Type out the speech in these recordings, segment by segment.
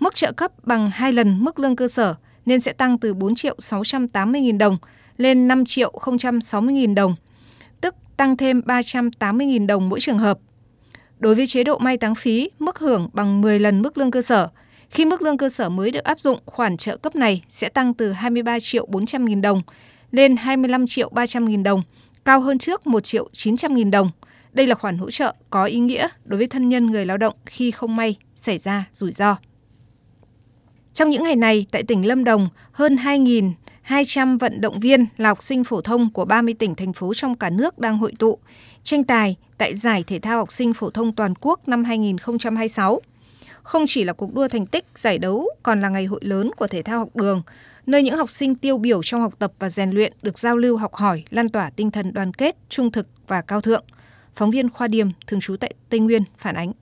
Mức trợ cấp bằng 2 lần mức lương cơ sở nên sẽ tăng từ 4.680.000 đồng lên 5.060.000 đồng, tức tăng thêm 380.000 đồng mỗi trường hợp. Đối với chế độ mai táng phí, mức hưởng bằng 10 lần mức lương cơ sở. Khi mức lương cơ sở mới được áp dụng, khoản trợ cấp này sẽ tăng từ 23.400.000 đồng lên 25.300.000 đồng, cao hơn trước 1.900.000 đồng. Đây là khoản hỗ trợ có ý nghĩa đối với thân nhân người lao động khi không may xảy ra rủi ro. Trong những ngày này, tại tỉnh Lâm Đồng, hơn 2.200 vận động viên là học sinh phổ thông của 30 tỉnh, thành phố trong cả nước đang hội tụ, tranh tài tại Giải Thể thao Học sinh Phổ thông Toàn quốc năm 2026. Không chỉ là cuộc đua thành tích, giải đấu còn là ngày hội lớn của thể thao học đường, nơi những học sinh tiêu biểu trong học tập và rèn luyện được giao lưu học hỏi, lan tỏa tinh thần đoàn kết, trung thực và cao thượng. Phóng viên Khoa Điềm, thường trú tại Tây Nguyên, phản ánh.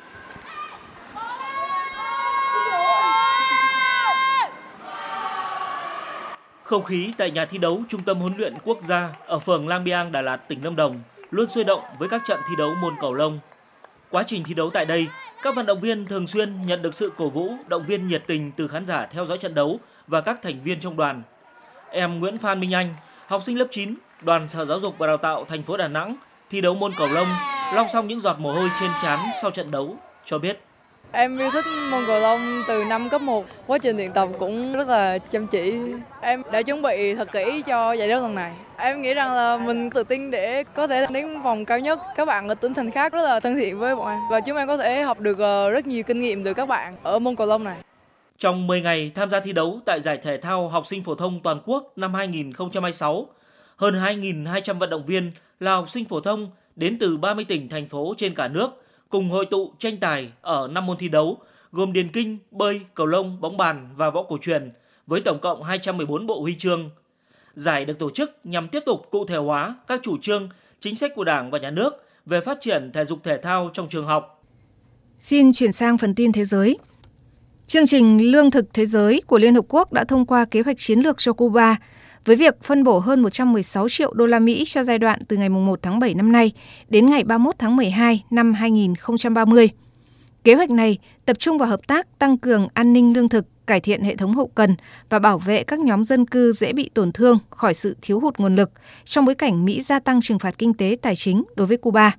Không khí tại nhà thi đấu Trung tâm huấn luyện quốc gia ở phường Lang Biang, Đà Lạt, tỉnh Lâm Đồng luôn sôi động với các trận thi đấu môn cầu lông. Quá trình thi đấu tại đây, các vận động viên thường xuyên nhận được sự cổ vũ, động viên nhiệt tình từ khán giả theo dõi trận đấu và các thành viên trong đoàn. Em Nguyễn Phan Minh Anh, học sinh lớp 9, đoàn Sở Giáo dục và Đào tạo thành phố Đà Nẵng, thi đấu môn cầu lông, lau xong những giọt mồ hôi trên trán sau trận đấu, cho biết. Em yêu thích môn cầu lông từ năm cấp 1, quá trình luyện tập cũng rất là chăm chỉ. Em đã chuẩn bị thật kỹ cho giải đấu lần này. Em nghĩ rằng là mình tự tin để có thể đến vòng cao nhất. Các bạn ở tỉnh thành khác rất là thân thiện với bọn em và chúng em có thể học được rất nhiều kinh nghiệm từ các bạn ở môn cầu lông này. Trong 10 ngày tham gia thi đấu tại Giải Thể thao Học sinh Phổ thông Toàn quốc năm 2026, hơn 2.200 vận động viên là học sinh phổ thông đến từ 30 tỉnh, thành phố trên cả nước cùng hội tụ tranh tài ở 5 môn thi đấu gồm điền kinh, bơi, cầu lông, bóng bàn và võ cổ truyền với tổng cộng 214 bộ huy chương. Giải được tổ chức nhằm tiếp tục cụ thể hóa các chủ trương, chính sách của Đảng và Nhà nước về phát triển thể dục thể thao trong trường học. Xin chuyển sang phần tin thế giới. Chương trình Lương thực Thế giới của Liên Hợp Quốc đã thông qua kế hoạch chiến lược cho Cuba với việc phân bổ hơn 116 triệu đô la Mỹ cho giai đoạn từ ngày 1 tháng 7 năm nay đến ngày 31 tháng 12 năm 2030. Kế hoạch này tập trung vào hợp tác tăng cường an ninh lương thực, cải thiện hệ thống hậu cần và bảo vệ các nhóm dân cư dễ bị tổn thương khỏi sự thiếu hụt nguồn lực trong bối cảnh Mỹ gia tăng trừng phạt kinh tế tài chính đối với Cuba.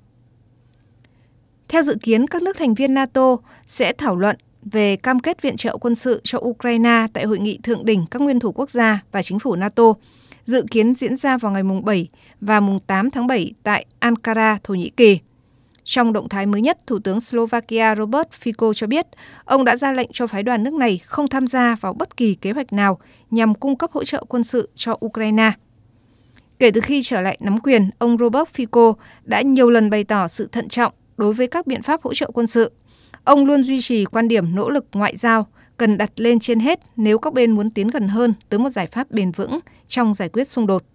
Theo dự kiến, các nước thành viên NATO sẽ thảo luận về cam kết viện trợ quân sự cho Ukraine tại hội nghị thượng đỉnh các nguyên thủ quốc gia và chính phủ NATO, dự kiến diễn ra vào ngày 7 và 8 tháng 7 tại Ankara, Thổ Nhĩ Kỳ. Trong động thái mới nhất, Thủ tướng Slovakia Robert Fico cho biết ông đã ra lệnh cho phái đoàn nước này không tham gia vào bất kỳ kế hoạch nào nhằm cung cấp hỗ trợ quân sự cho Ukraine. Kể từ khi trở lại nắm quyền, ông Robert Fico đã nhiều lần bày tỏ sự thận trọng đối với các biện pháp hỗ trợ quân sự. Ông luôn duy trì quan điểm nỗ lực ngoại giao cần đặt lên trên hết nếu các bên muốn tiến gần hơn tới một giải pháp bền vững trong giải quyết xung đột.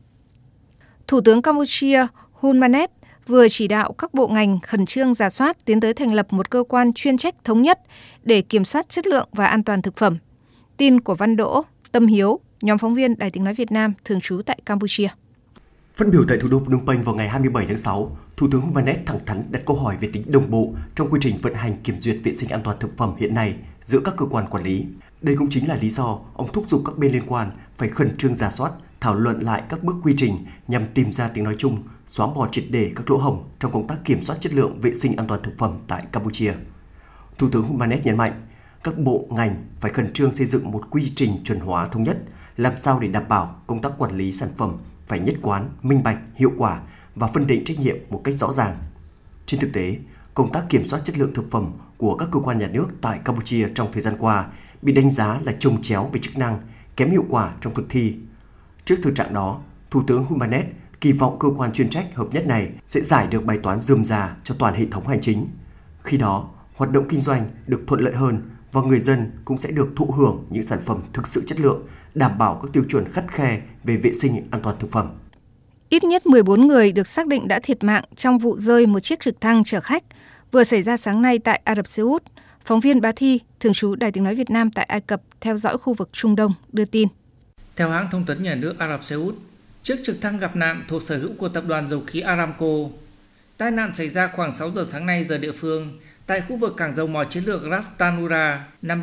Thủ tướng Campuchia Hun Manet vừa chỉ đạo các bộ ngành khẩn trương rà soát tiến tới thành lập một cơ quan chuyên trách thống nhất để kiểm soát chất lượng và an toàn thực phẩm. Tin của Văn Đỗ, Tâm Hiếu, nhóm phóng viên Đài Tiếng nói Việt Nam thường trú tại Campuchia. Phát biểu tại thủ đô Phnom Penh vào ngày 27 tháng 6, Thủ tướng Hun Manet thẳng thắn đặt câu hỏi về tính đồng bộ trong quy trình vận hành kiểm duyệt vệ sinh an toàn thực phẩm hiện nay giữa các cơ quan quản lý. Đây cũng chính là lý do ông thúc giục các bên liên quan phải khẩn trương rà soát, thảo luận lại các bước quy trình nhằm tìm ra tiếng nói chung, xóa bỏ triệt để các lỗ hổng trong công tác kiểm soát chất lượng vệ sinh an toàn thực phẩm tại Campuchia. Thủ tướng Hun Manet nhấn mạnh, các bộ ngành phải khẩn trương xây dựng một quy trình chuẩn hóa thống nhất, làm sao để đảm bảo công tác quản lý sản phẩm phải nhất quán, minh bạch, hiệu quả và phân định trách nhiệm một cách rõ ràng. Trên thực tế, công tác kiểm soát chất lượng thực phẩm của các cơ quan nhà nước tại Campuchia trong thời gian qua bị đánh giá là chồng chéo về chức năng, kém hiệu quả trong thực thi. Trước thực trạng đó, Thủ tướng Hun Manet kỳ vọng cơ quan chuyên trách hợp nhất này sẽ giải được bài toán rườm rà cho toàn hệ thống hành chính. Khi đó, hoạt động kinh doanh được thuận lợi hơn và người dân cũng sẽ được thụ hưởng những sản phẩm thực sự chất lượng, đảm bảo các tiêu chuẩn khắt khe về vệ sinh an toàn thực phẩm. Ít nhất 14 người được xác định đã thiệt mạng trong vụ rơi một chiếc trực thăng chở khách vừa xảy ra sáng nay tại Ả Rập Xê Út. Phóng viên Bá Thi, thường trú Đài Tiếng nói Việt Nam tại Ai Cập theo dõi khu vực Trung Đông đưa tin. Theo hãng thông tấn nhà nước Ả Rập Xê Út, chiếc trực thăng gặp nạn thuộc sở hữu của tập đoàn dầu khí Aramco. Tai nạn xảy ra khoảng 6 giờ sáng nay giờ địa phương tại khu vực cảng dầu mỏ chiến lược Ras Tanura nằm